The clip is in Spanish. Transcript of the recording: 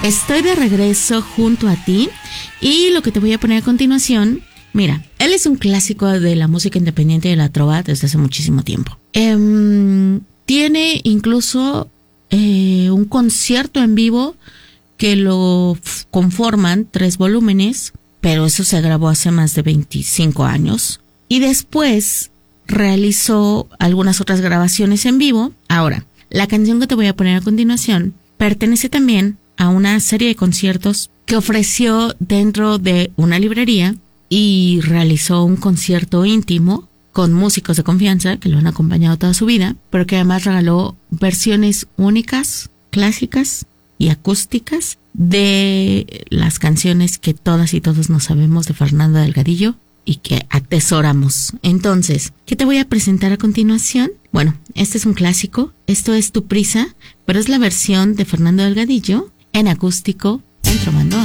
Estoy de regreso junto a ti y lo que te voy a poner a continuación, mira, él es un clásico de la música independiente y de la trova desde hace muchísimo tiempo. Tiene incluso un concierto en vivo que lo conforman 3 volúmenes, pero eso se grabó hace más de 25 años. Y después realizó algunas otras grabaciones en vivo. Ahora, la canción que te voy a poner a continuación pertenece también a una serie de conciertos que ofreció dentro de una librería y realizó un concierto íntimo con músicos de confianza que lo han acompañado toda su vida, pero que además regaló versiones únicas, clásicas y acústicas de las canciones que todas y todos nos sabemos de Fernando Delgadillo y que atesoramos. Entonces, ¿qué te voy a presentar a continuación? Bueno, este es un clásico, esto es Tu Prisa, pero es la versión de Fernando Delgadillo en acústico en Trovando.